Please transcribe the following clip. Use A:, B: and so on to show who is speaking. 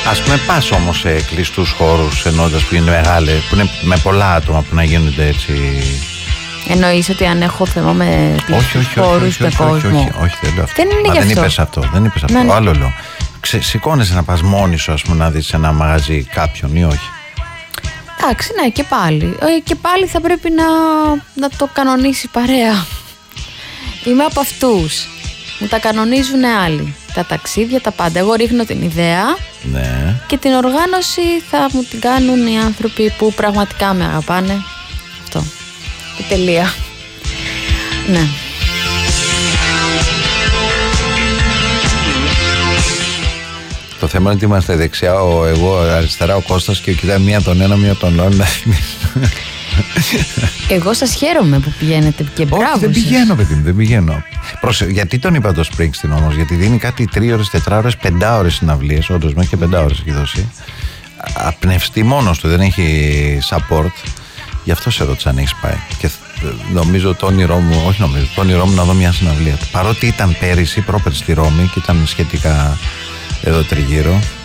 A: Ας πούμε, πας όμως σε κλειστούς χώρους, εννοώντας που είναι μεγάλε, που είναι με πολλά άτομα, που να γίνονται έτσι.
B: Εννοείς ότι αν έχω θέμα με κλειστούς χώρους, με κόσμο?
A: Όχι, δεν λέω αυτό.
B: Δεν είναι γι' αυτό.
A: Δεν είπες αυτό.
B: Ναι.
A: Άλλο λέω. Σηκώνεσαι να πας μόνη σου, ας πούμε, να δεις ένα μαγαζί κάποιον ή όχι?
B: Εντάξει, ναι, και πάλι. Και πάλι θα πρέπει να το κανονίσει παρέα. Είμαι από αυτούς. Μου τα κανονίζουν άλλοι. Τα ταξίδια, τα πάντα. Εγώ ρίχνω την ιδέα,
A: ναι,
B: και την οργάνωση θα μου την κάνουν οι άνθρωποι που πραγματικά με αγαπάνε. Αυτό. Και τελεία. Ναι.
A: Το θέμα είναι ότι είμαστε δεξιά, εγώ αριστερά, ο Κώστας, και κοιτάει μία τον ένα, μία τον άλλο.
B: Εγώ σας χαίρομαι που πηγαίνετε και μπράβο.
A: Όχι, δεν πηγαίνω, παιδί μου, δεν πηγαίνω. Γιατί τον είπα το Springsteen όμως? Γιατί δίνει κάτι 3 ώρες, 4 ώρες, 5 ώρες συναυλίες. Όντως, μέχρι και 5 ώρες έχει δώσει. Απνευστεί μόνος του, δεν έχει support. Γι' αυτό σε ρώτησα αν έχεις πάει. Και νομίζω το όνειρό μου, το όνειρό μου να δω μια συναυλία του. Παρότι ήταν πέρυσι, πρόπερσι στη Ρώμη και ήταν σχετικά εδώ τριγύρω.